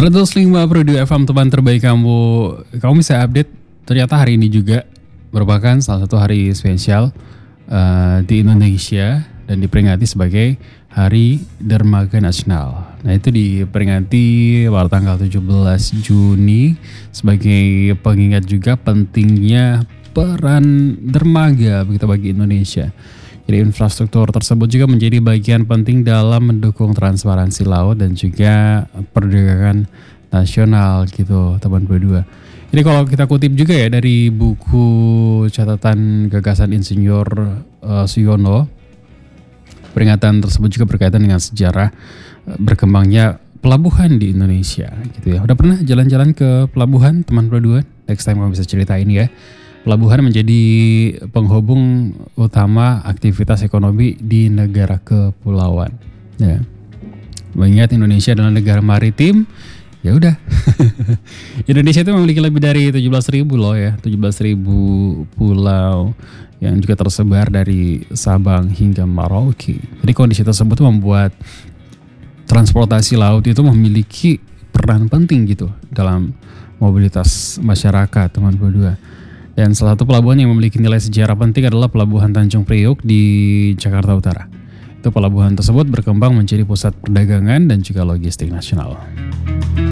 105.2 FM teman terbaik kamu. Kamu bisa update ternyata hari ini juga merupakan salah satu hari spesial di Indonesia dan diperingati sebagai Hari Dermaga Nasional. Nah itu diperingati pada tanggal 17 Juni sebagai pengingat juga pentingnya peran dermaga begitu bagi Indonesia. Jadi infrastruktur tersebut juga menjadi bagian penting dalam mendukung transparansi laut dan juga perdagangan nasional gitu teman berdua. Jadi kalau kita kutip juga ya dari buku catatan gagasan Insinyur Suyono, peringatan tersebut juga berkaitan dengan sejarah berkembangnya pelabuhan di Indonesia gitu ya. Udah pernah jalan-jalan ke pelabuhan teman berdua? Next time kamu bisa ceritain ya. Pelabuhan menjadi penghubung utama aktivitas ekonomi di negara kepulauan. Ya. Mengingat Indonesia adalah negara maritim, ya udah. Indonesia itu memiliki lebih dari 17.000 loh ya, 17.000 pulau yang juga tersebar dari Sabang hingga Merauke. Jadi kondisi tersebut membuat transportasi laut itu memiliki peran penting gitu dalam mobilitas masyarakat teman berdua. Dan salah satu pelabuhan yang memiliki nilai sejarah penting adalah Pelabuhan Tanjung Priok di Jakarta Utara. Itu pelabuhan tersebut berkembang menjadi pusat perdagangan dan juga logistik nasional.